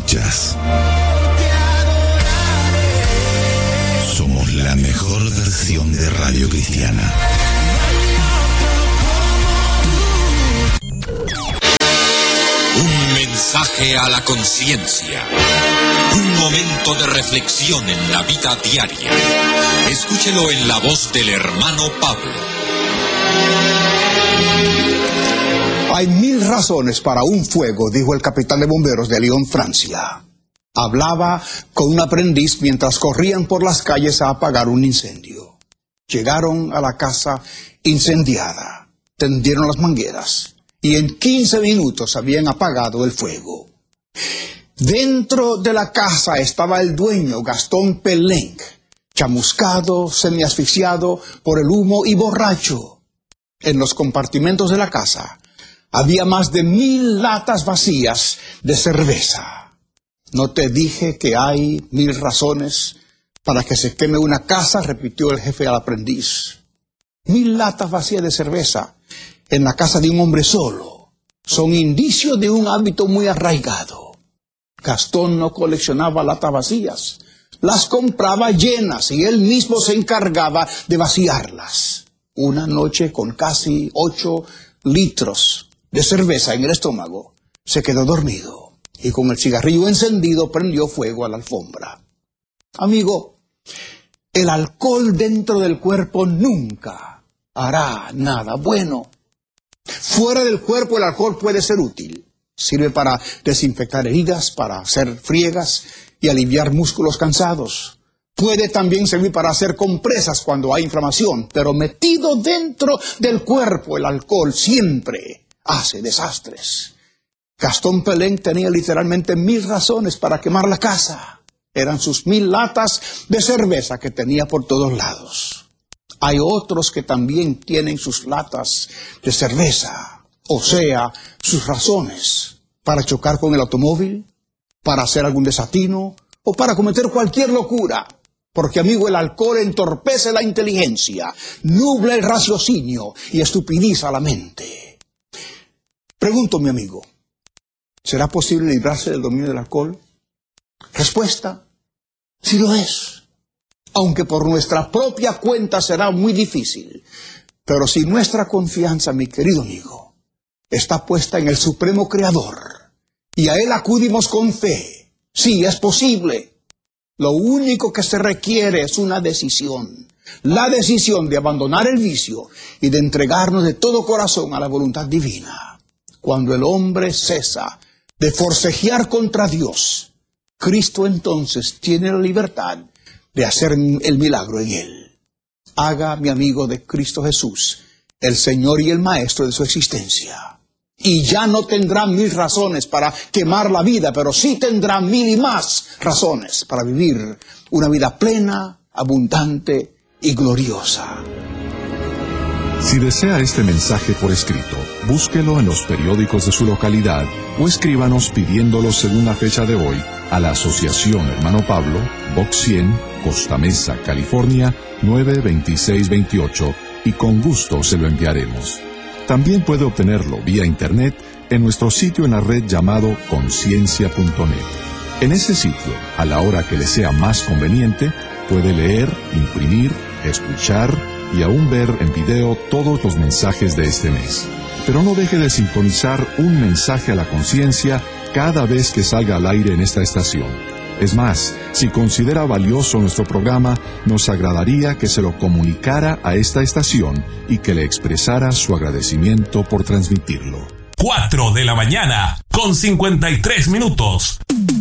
escuchas. Somos la mejor versión de Radio Cristiana. Un mensaje a la conciencia. Un momento de reflexión en la vida diaria. Escúchelo en la voz del hermano Pablo. Hay 1000 razones para un fuego, dijo el capitán de bomberos de Lyon, Francia. Hablaba con un aprendiz mientras corrían por las calles a apagar un incendio. Llegaron a la casa incendiada, tendieron las mangueras y en 15 minutos habían apagado el fuego. Dentro de la casa estaba el dueño, Gastón Peleng, chamuscado, semiasfixiado por el humo y borracho. En los compartimentos de la casa había más de 1000 latas vacías de cerveza. ¿No te dije que hay 1000 razones para que se queme una casa?, repitió el jefe al aprendiz. 1000 latas vacías de cerveza en la casa de un hombre solo son indicios de un hábito muy arraigado. Gastón no coleccionaba latas vacías, las compraba llenas y él mismo se encargaba de vaciarlas. Una noche, con casi 8 litros de cerveza en el estómago, se quedó dormido y con el cigarrillo encendido prendió fuego a la alfombra. Amigo, el alcohol dentro del cuerpo nunca hará nada bueno. Fuera del cuerpo el alcohol puede ser útil. Sirve para desinfectar heridas, para hacer friegas y aliviar músculos cansados. Puede también servir para hacer compresas cuando hay inflamación, pero metido dentro del cuerpo el alcohol siempre hace desastres. Gastón Peleng tenía literalmente 1000 razones para quemar la casa. Eran sus 1000 latas de cerveza que tenía por todos lados. Hay otros que también tienen sus latas de cerveza, o sea, sus razones para chocar con el automóvil, para hacer algún desatino o para cometer cualquier locura. Porque, amigo, el alcohol entorpece la inteligencia, nubla el raciocinio y estupidiza la mente. Pregunto, mi amigo, ¿será posible librarse del dominio del alcohol? Respuesta, sí lo es. Aunque por nuestra propia cuenta será muy difícil. Pero si nuestra confianza, mi querido amigo, está puesta en el Supremo Creador y a Él acudimos con fe, sí, es posible. Lo único que se requiere es una decisión. La decisión de abandonar el vicio y de entregarnos de todo corazón a la voluntad divina. Cuando el hombre cesa de forcejear contra Dios, Cristo entonces tiene la libertad de hacer el milagro en él. Haga, mi amigo, de Cristo Jesús el Señor y el Maestro de su existencia. Y ya no tendrá 1000 razones para quemar la vida, pero sí tendrá 1000 y más razones para vivir una vida plena, abundante y gloriosa. Si desea este mensaje por escrito, búsquelo en los periódicos de su localidad o escríbanos pidiéndolo según la fecha de hoy a la Asociación Hermano Pablo, Box 100, Costa Mesa, California, 92628, y con gusto se lo enviaremos. También puede obtenerlo vía internet en nuestro sitio en la red llamado conciencia.net. En ese sitio, a la hora que le sea más conveniente, puede leer, imprimir, escuchar y aún ver en video todos los mensajes de este mes. Pero no deje de sintonizar un mensaje a la conciencia cada vez que salga al aire en esta estación. Es más, si considera valioso nuestro programa, nos agradaría que se lo comunicara a esta estación y que le expresara su agradecimiento por transmitirlo. 4 de la mañana, con 53 minutos.